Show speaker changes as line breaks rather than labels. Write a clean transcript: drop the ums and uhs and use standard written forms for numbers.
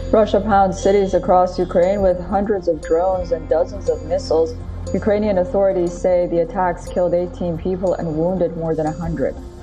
Russia pounds cities across Ukraine with hundreds of drones and dozens of missiles. Ukrainian authorities say the attacks killed 18 people and wounded more than 100.